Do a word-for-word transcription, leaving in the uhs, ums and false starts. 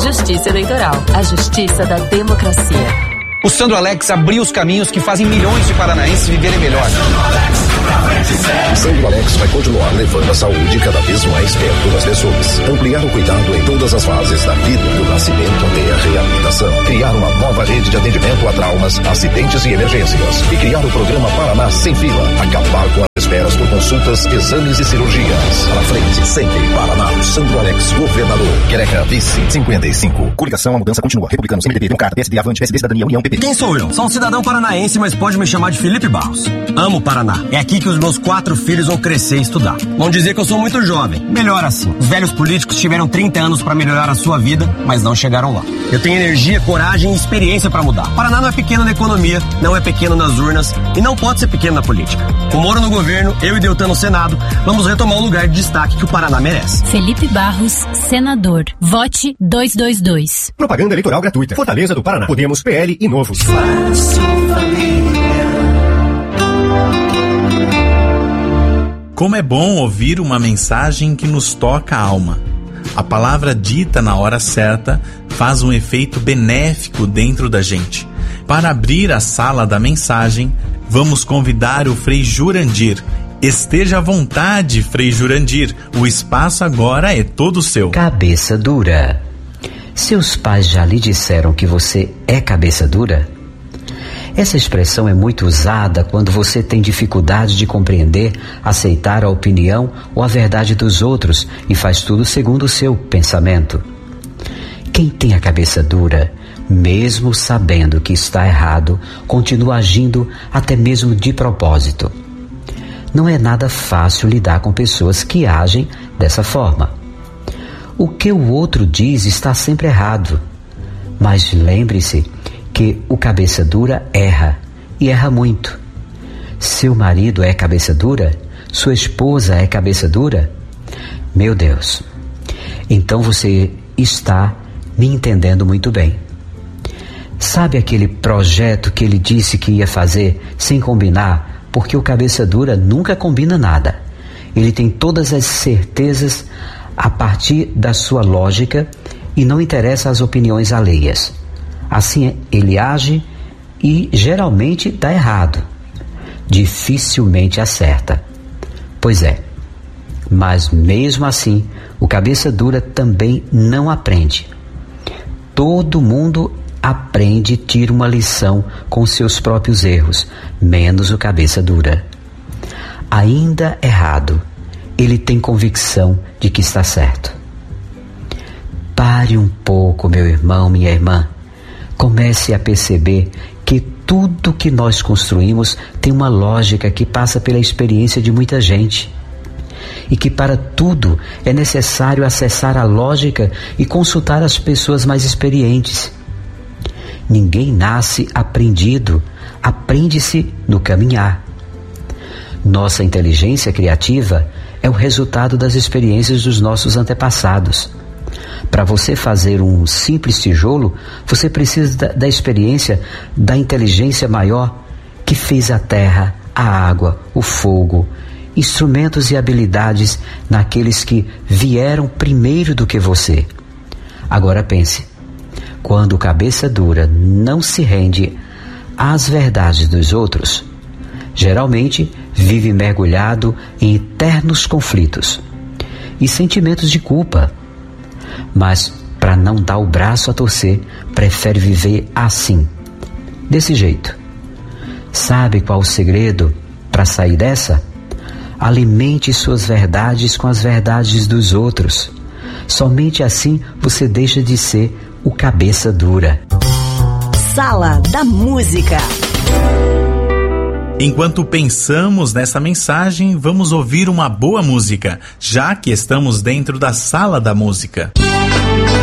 Justiça Eleitoral, a justiça da democracia. O Sandro Alex abriu os caminhos que fazem milhões de paranaenses viverem melhor. O Sandro Alex vai continuar levando a saúde cada vez mais perto das pessoas. Ampliar o cuidado em todas as fases da vida, do nascimento até a reabilitação. Criar uma nova rede de atendimento a traumas, acidentes e emergências. E criar o programa Paraná Sem Fila. Acabar com as esperas por consultas, exames e cirurgias. Para frente, sempre Paraná. Sandro Alex, governador. Quereca, vice, cinquenta e cinco. Coligação, a mudança continua. Republicanos, M D B, Democrata, P S D, Avante, P S D, Cidadania, União, P P. Quem sou eu? Sou um cidadão paranaense, mas pode me chamar de Felipe Barros. Amo o Paraná. É aqui que os meus quatro filhos vão crescer e estudar. Vão dizer que eu sou muito jovem. Melhor assim. Os velhos políticos tiveram trinta anos para melhorar a sua vida, mas não chegaram lá. Eu tenho energia, coragem e experiência para mudar. Paraná não é pequeno na economia, não é pequeno nas urnas e não pode ser pequeno na política. Com Moro no governo, eu e Deltan no Senado, vamos retomar o lugar de destaque que o Paraná merece. Felipe Barros, senador. Vote dois dois dois. Propaganda eleitoral gratuita. Fortaleza do Paraná. Podemos, P L e Novo. Como é bom ouvir uma mensagem que nos toca a alma. A palavra dita na hora certa faz um efeito benéfico dentro da gente. Para abrir a sala da mensagem, vamos convidar o Frei Jurandir. Esteja à vontade, Frei Jurandir. O espaço agora é todo seu. Cabeça dura. Seus pais já lhe disseram que você é cabeça dura? Essa expressão é muito usada quando você tem dificuldade de compreender, aceitar a opinião ou a verdade dos outros e faz tudo segundo o seu pensamento. Quem tem a cabeça dura, mesmo sabendo que está errado, continua agindo até mesmo de propósito. Não é nada fácil lidar com pessoas que agem dessa forma. O que o outro diz está sempre errado, mas lembre-se que o cabeça dura erra, e erra muito. Seu marido é cabeça dura? Sua esposa é cabeça dura? Meu Deus, então você está me entendendo muito bem. Sabe aquele projeto que ele disse que ia fazer sem combinar? Porque o cabeça dura nunca combina nada. Ele tem todas as certezas a partir da sua lógica e não interessa as opiniões alheias. Assim ele age e geralmente dá errado. Dificilmente acerta. Pois é, mas mesmo assim o cabeça dura também não aprende. Todo mundo aprende e tira uma lição com seus próprios erros, menos o cabeça dura. Ainda errado, ele tem convicção de que está certo. Pare um pouco, meu irmão, minha irmã. Comece a perceber que tudo que nós construímos tem uma lógica que passa pela experiência de muita gente. E que para tudo é necessário acessar a lógica e consultar as pessoas mais experientes. Ninguém nasce aprendido, aprende-se no caminhar. Nossa inteligência criativa é o resultado das experiências dos nossos antepassados. Para você fazer um simples tijolo, você precisa da, da experiência da inteligência maior que fez a terra, a água, o fogo, instrumentos e habilidades naqueles que vieram primeiro do que você. Agora pense, quando o cabeça dura não se rende às verdades dos outros, geralmente vive mergulhado em eternos conflitos e sentimentos de culpa. Mas, para não dar o braço a torcer, prefere viver assim, desse jeito. Sabe qual o segredo para sair dessa? Alimente suas verdades com as verdades dos outros. Somente assim você deixa de ser o cabeça dura. Sala da Música. Enquanto pensamos nessa mensagem, vamos ouvir uma boa música, já que estamos dentro da Sala da Música.